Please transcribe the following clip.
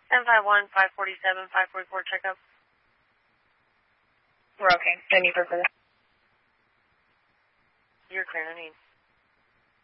1051, 547, 544 checkup. We're okay. No need for further. You're clear, no need.